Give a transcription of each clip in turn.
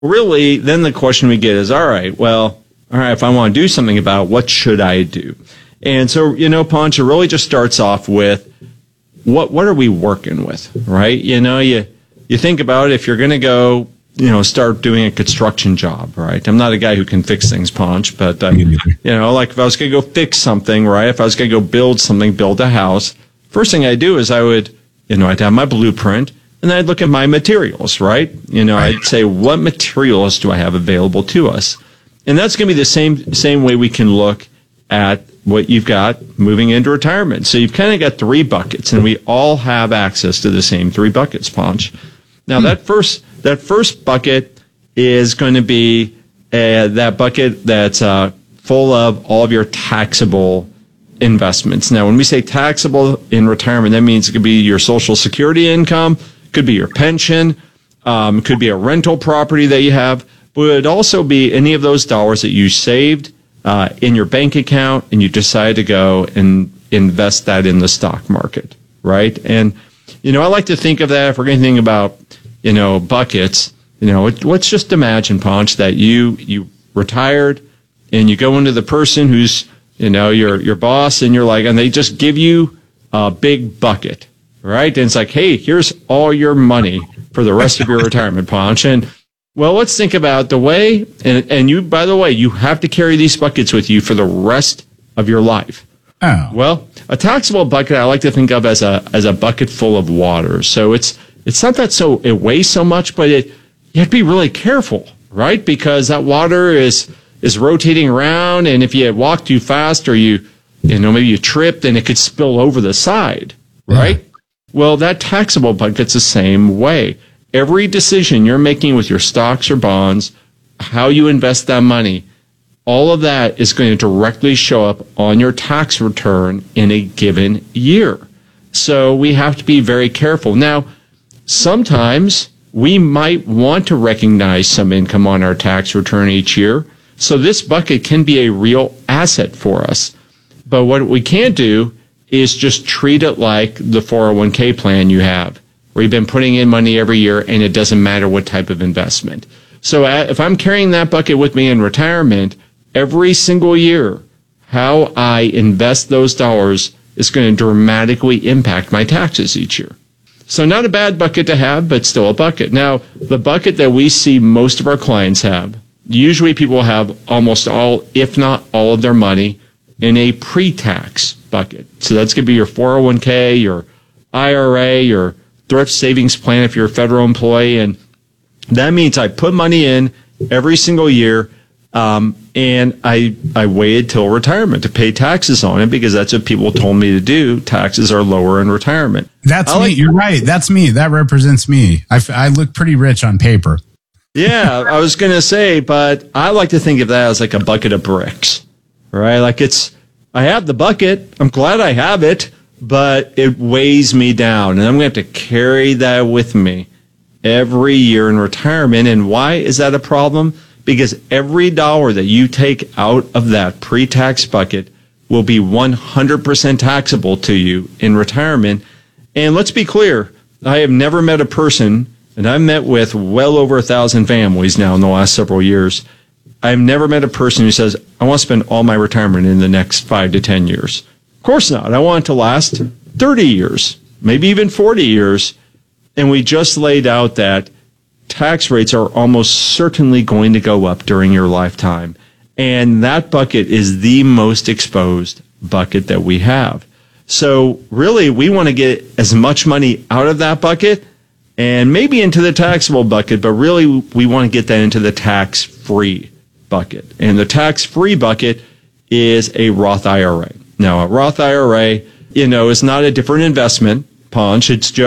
really, then the question we get is, all right, if I want to do something about it, what should I do? And so, Ponch, it really just starts off with what are we working with, right? You think about if you're going to go, start doing a construction job, right? I'm not a guy who can fix things, Ponch, but, like if I was going to go fix something, right? If I was going to go build something, build a house, first thing I do is I'd have my blueprint and I'd look at my materials, right? I'd say, what materials do I have available to us? And that's going to be the same way we can look at what you've got moving into retirement. So you've kind of got three buckets, and we all have access to the same three buckets, Ponch. Now, that first bucket is going to be that bucket that's full of all of your taxable investments. Now, when we say taxable in retirement, that means it could be your Social Security income, could be your pension, could be a rental property that you have, but it would also be any of those dollars that you saved in your bank account and you decide to go and invest that in the stock market, right? And, I like to think of that, if we're going to think about, buckets, let's just imagine, Ponch, that you retired and you go into the person who's, your boss, and you're like, and they just give you a big bucket, right? And it's like, hey, here's all your money for the rest of your retirement, Ponch. And well, let's think about the way, and you, by the way, you have to carry these buckets with you for the rest of your life. Oh. Well, a taxable bucket I like to think of as a bucket full of water. So it's not that it weighs so much, but you have to be really careful, right? Because that water is rotating around, and if you walk too fast or maybe you trip, then it could spill over the side, right? Yeah. Well, that taxable bucket's the same way. Every decision you're making with your stocks or bonds, how you invest that money, all of that is going to directly show up on your tax return in a given year. So we have to be very careful. Now, sometimes we might want to recognize some income on our tax return each year. So this bucket can be a real asset for us. But what we can't do is just treat it like the 401k plan you have, where you've been putting in money every year and it doesn't matter what type of investment. So if I'm carrying that bucket with me in retirement, every single year, how I invest those dollars is going to dramatically impact my taxes each year. So not a bad bucket to have, but still a bucket. Now, the bucket that we see most of our clients have, usually people have almost all, if not all of their money in a pre-tax bucket. So that's going to be your 401k, your IRA, your thrift savings plan if you're a federal employee. And that means I put money in every single year, and I waited till retirement to pay taxes on it because that's what people told me to do. Taxes are lower in retirement. That's me. You're right. That's me. That represents me. I look pretty rich on paper. Yeah, I was going to say, but I like to think of that as like a bucket of bricks, right? Like I have the bucket. I'm glad I have it, but it weighs me down, and I'm going to have to carry that with me every year in retirement. And why is that a problem? Because every dollar that you take out of that pre-tax bucket will be 100% taxable to you in retirement. And let's be clear, I have never met a person, and I've met with well over 1,000 families now in the last several years. I've never met a person who says, I want to spend all my retirement in the next 5 to 10 years. Of course not. I want it to last 30 years, maybe even 40 years. And we just laid out that tax rates are almost certainly going to go up during your lifetime. And that bucket is the most exposed bucket that we have. So really, we want to get as much money out of that bucket and maybe into the taxable bucket, but really we want to get that into the tax-free bucket. And the tax-free bucket is a Roth IRA. Now, a Roth IRA, is not a different investment, Ponch.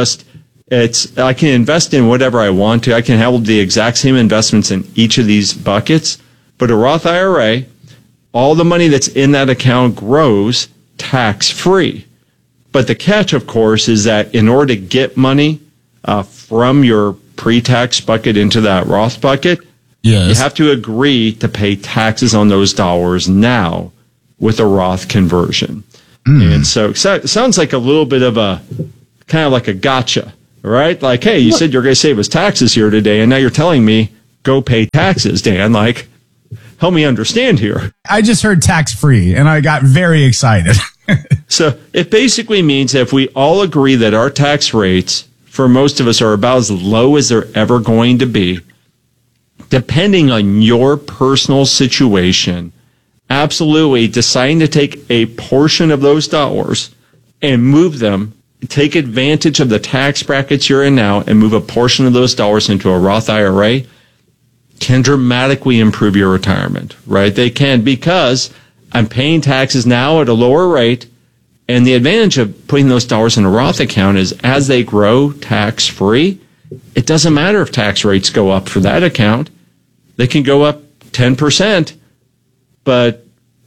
I can invest in whatever I want to. I can have the exact same investments in each of these buckets. But a Roth IRA, all the money that's in that account grows tax-free. But the catch, of course, is that in order to get money from your pre-tax bucket into that Roth bucket, yes, you have to agree to pay taxes on those dollars now with a Roth conversion. And so it sounds like a little bit of a kind of like a gotcha. Right? Like, hey, you said you're going to save us taxes here today, and now you're telling me go pay taxes, Dan. Like, help me understand here. I just heard tax-free, and I got very excited. So it basically means that if we all agree that our tax rates for most of us are about as low as they're ever going to be, depending on your personal situation, absolutely deciding to take a portion of those dollars and move them, take advantage of the tax brackets you're in now and move a portion of those dollars into a Roth IRA can dramatically improve your retirement, right? They can, because I'm paying taxes now at a lower rate. And the advantage of putting those dollars in a Roth account is as they grow tax-free, it doesn't matter if tax rates go up for that account. They can go up 10%, but,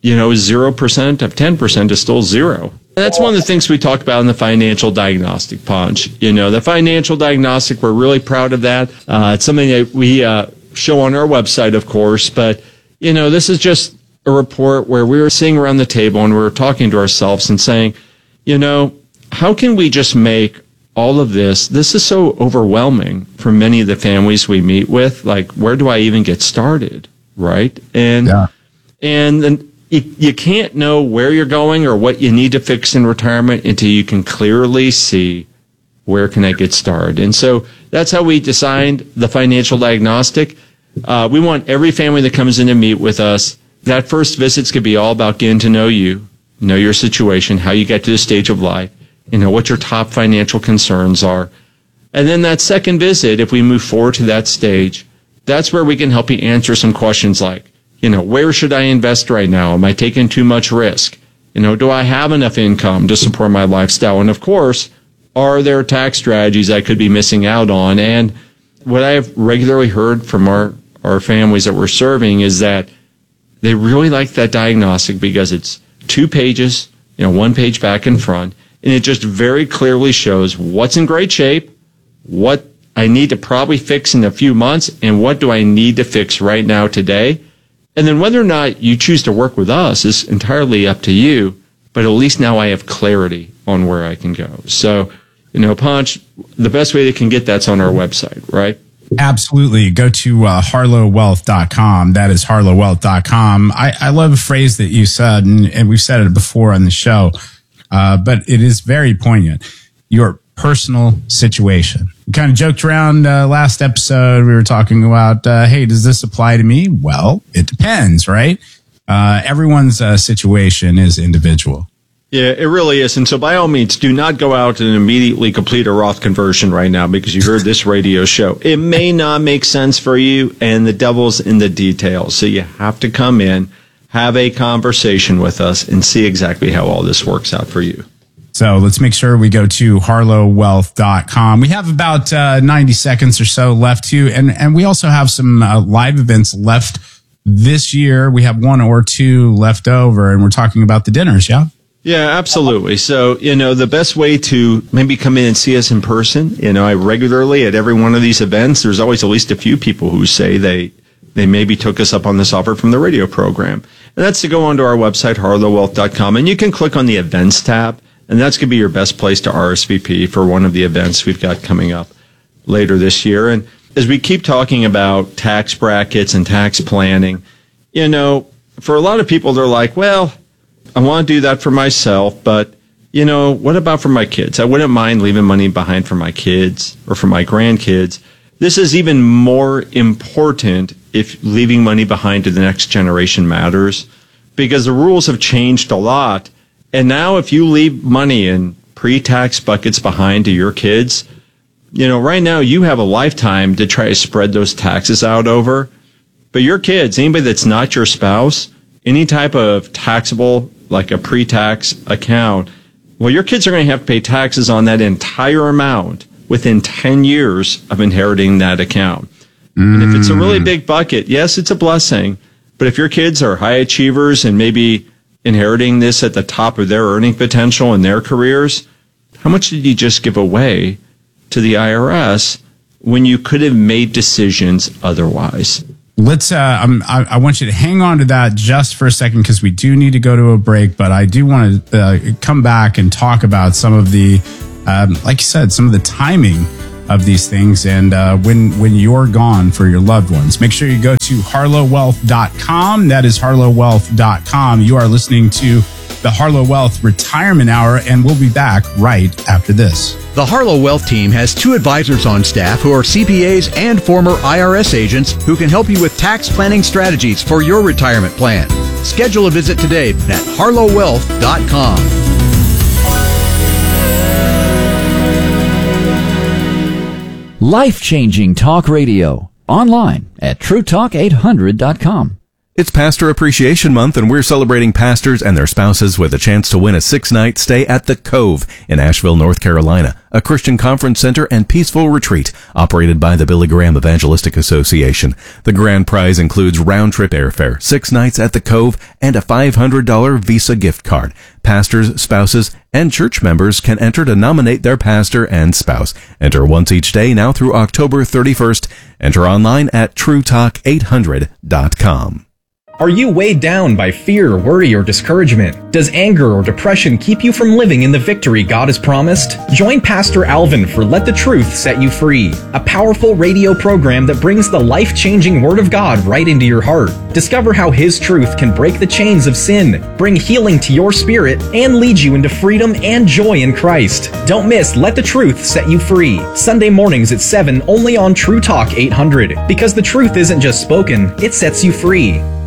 0% of 10% is still zero. And that's one of the things we talk about in the financial diagnostic, Punch. The financial diagnostic, we're really proud of that. It's something that we show on our website, of course, but, this is just a report where we were sitting around the table and we were talking to ourselves and saying, how can we just make all of this is so overwhelming for many of the families we meet with. Like, where do I even get started? Right. And then you can't know where you're going or what you need to fix in retirement until you can clearly see where can I get started. And so that's how we designed the financial diagnostic. We want every family that comes in to meet with us, that first visit's going to be all about getting to know you, know your situation, how you get to the stage of life, what your top financial concerns are. And then that second visit, if we move forward to that stage, that's where we can help you answer some questions like, where should I invest right now? Am I taking too much risk? Do I have enough income to support my lifestyle? And of course, are there tax strategies I could be missing out on? And what I have regularly heard from our families that we're serving is that they really like that diagnostic because it's 2 pages, 1 page back and front, and it just very clearly shows what's in great shape, what I need to probably fix in a few months, and what do I need to fix right now today. And then whether or not you choose to work with us is entirely up to you, but at least now I have clarity on where I can go. So, Punch, the best way they can get that's on our website, right? Absolutely. Go to harlowwealth.com. That is harlowwealth.com. I love a phrase that you said, and we've said it before on the show, but it is very poignant. Your personal situation. We kind of joked around last episode. We were talking about, hey, does this apply to me? Well, it depends, right? Everyone's situation is individual. Yeah, it really is. And so by all means, do not go out and immediately complete a Roth conversion right now because you heard this radio show. It may not make sense for you, and the devil's in the details. So you have to come in, have a conversation with us, and see exactly how all this works out for you. So let's make sure we go to harlowwealth.com. We have about 90 seconds or so left too. And we also have some live events left this year. We have 1 or 2 left over, and we're talking about the dinners. Yeah. Yeah, absolutely. So, the best way to maybe come in and see us in person, I regularly at every one of these events, there's always at least a few people who say they maybe took us up on this offer from the radio program. And that's to go onto our website, harlowwealth.com, and you can click on the events tab, and that's going to be your best place to RSVP for one of the events we've got coming up later this year. And as we keep talking about tax brackets and tax planning, for a lot of people, they're like, well, I want to do that for myself, but, what about for my kids? I wouldn't mind leaving money behind for my kids or for my grandkids. This is even more important if leaving money behind to the next generation matters, because the rules have changed a lot. And now if you leave money in pre-tax buckets behind to your kids, right now you have a lifetime to try to spread those taxes out over. But your kids, anybody that's not your spouse, any type of taxable, like a pre-tax account, well, your kids are going to have to pay taxes on that entire amount within 10 years of inheriting that account. And if it's a really big bucket, yes, it's a blessing. But if your kids are high achievers and maybe inheriting this at the top of their earning potential in their careers, how much did you just give away to the IRS when you could have made decisions otherwise? Let's. I want you to hang on to that just for a second because we do need to go to a break. But I do want to come back and talk about some of the, like you said, some of the timing of these things. And when you're gone for your loved ones, make sure you go to harlowwealth.com. That is harlowwealth.com. You are listening to the Harlow Wealth Retirement Hour, and we'll be back right after this. The Harlow Wealth team has 2 advisors on staff who are CPAs and former IRS agents who can help you with tax planning strategies for your retirement plan. Schedule a visit today at harlowwealth.com. Life-changing talk radio. Online at truetalk800.com. It's Pastor Appreciation Month, and we're celebrating pastors and their spouses with a chance to win a 6-night stay at The Cove in Asheville, North Carolina, a Christian conference center and peaceful retreat operated by the Billy Graham Evangelistic Association. The grand prize includes round-trip airfare, 6 nights at The Cove, and a $500 Visa gift card. Pastors, spouses, and church members can enter to nominate their pastor and spouse. Enter once each day now through October 31st. Enter online at truetalk800.com. Are you weighed down by fear, worry, or discouragement? Does anger or depression keep you from living in the victory God has promised? Join Pastor Alvin for Let the Truth Set You Free, a powerful radio program that brings the life-changing Word of God right into your heart. Discover how His truth can break the chains of sin, bring healing to your spirit, and lead you into freedom and joy in Christ. Don't miss Let the Truth Set You Free, Sunday mornings at 7 only on True Talk 800. Because the truth isn't just spoken, it sets you free.